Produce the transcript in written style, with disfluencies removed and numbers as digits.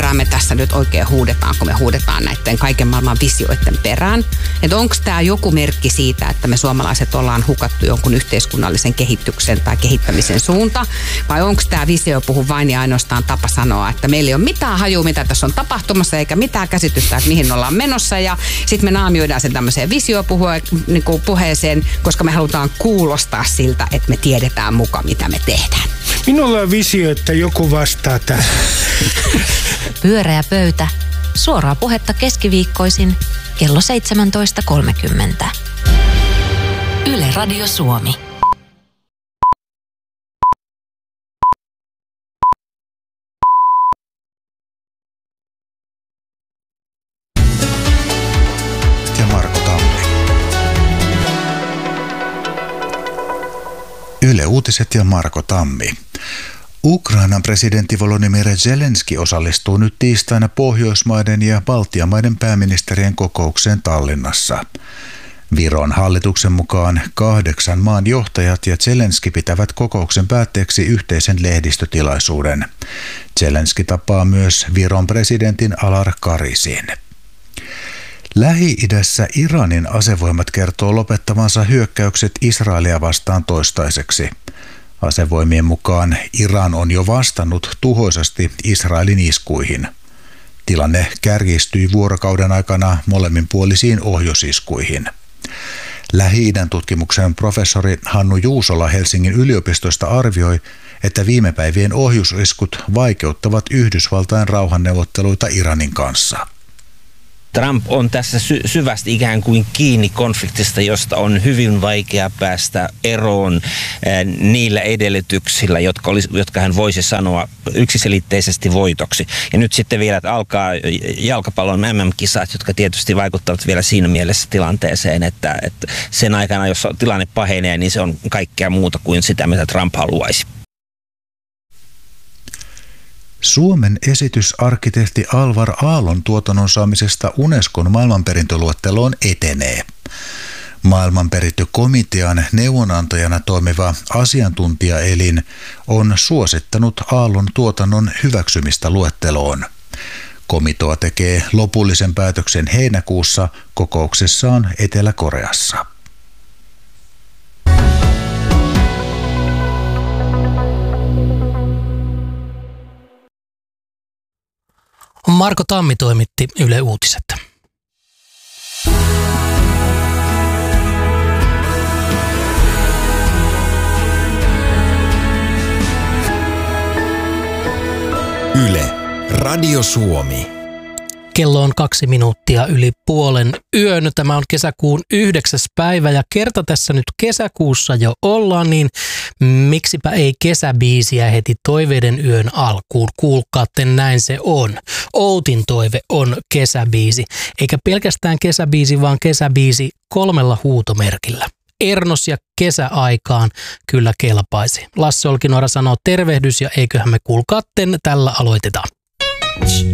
perään me tässä nyt oikein huudetaan, kun me huudetaan näiden kaiken maailman visioiden perään. Että onko tämä joku merkki siitä, että me suomalaiset ollaan hukattu jonkun yhteiskunnallisen kehityksen tai kehittämisen suunta? Vai onko tämä visiopuhu vain ja ainoastaan tapa sanoa, että meillä ei ole mitään hajua, mitä tässä on tapahtumassa, eikä mitään käsitystä, että mihin ollaan menossa. Ja sitten me naamioidaan sen tämmöiseen visiopuheeseen, koska me halutaan kuulostaa siltä, että me tiedetään mukaan, mitä me tehdään. Minulla on visio, että joku vastaa tähän. Pyöreä pöytä. Suoraa puhetta keskiviikkoisin kello 17.30. Yle Radio Suomi. Ja Marko Tammi. Yle Uutiset ja Marko Tammi. Ukrainan presidentti Volodymyr Zelenski osallistuu nyt tiistaina Pohjoismaiden ja Baltian maiden pääministerien kokoukseen Tallinnassa. Viron hallituksen mukaan 8 maan johtajat ja Zelenski pitävät kokouksen päätteeksi yhteisen lehdistötilaisuuden. Zelenski tapaa myös Viron presidentin Alar Karisin. Lähi-idässä Iranin asevoimat kertoo lopettavansa hyökkäykset Israelia vastaan toistaiseksi. Asevoimien mukaan Iran on jo vastannut tuhoisasti Israelin iskuihin. Tilanne kärjistyi vuorokauden aikana molemminpuolisiin ohjusiskuihin. Lähi-idän tutkimuksen professori Hannu Juusola Helsingin yliopistosta arvioi, että viime päivien ohjusiskut vaikeuttavat Yhdysvaltain rauhanneuvotteluita Iranin kanssa. Trump on tässä syvästi ikään kuin kiinni konfliktista, josta on hyvin vaikea päästä eroon niillä edellytyksillä, jotka hän voisi sanoa yksiselitteisesti voitoksi. Ja nyt sitten vielä alkaa jalkapallon MM-kisat, jotka tietysti vaikuttavat vielä siinä mielessä tilanteeseen, että sen aikana, jos tilanne pahenee, niin se on kaikkea muuta kuin sitä, mitä Trump haluaisi. Suomen esitys arkkitehti Alvar Aallon tuotannon saamisesta Unescon maailmanperintöluetteloon etenee. Maailmanperintökomitean neuvonantajana toimiva asiantuntijaelin on suosittanut Aallon tuotannon hyväksymistä luetteloon. Komitea tekee lopullisen päätöksen heinäkuussa kokouksessaan Etelä-Koreassa. Marko Tammi toimitti Yle Uutiset. Yle Radio Suomi. Kello on 2 minuuttia yli puolen yön. Tämä on kesäkuun 9. päivä ja kerta tässä nyt kesäkuussa jo ollaan, niin miksipä ei kesäbiisiä heti toiveiden yön alkuun. Kuulkaatte, näin se on. Outin toive on kesäbiisi. Eikä pelkästään kesäbiisi, vaan kesäbiisi 3 huutomerkillä. Ernos ja kesäaikaan kyllä kelpaisi. Lasse Olkinuora sanoo tervehdys ja eiköhän me kuulkaatten tällä aloitetaan.